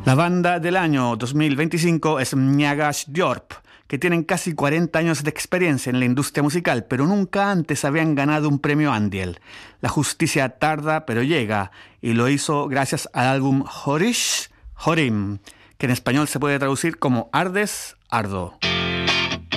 La banda del año 2025 es Mnyagash Diorp, que tienen casi 40 años de experiencia en la industria musical, pero nunca antes habían ganado un premio Andiel. La justicia tarda, pero llega, y lo hizo gracias al álbum Horish Horim, que en español se puede traducir como Ardes, Ardo.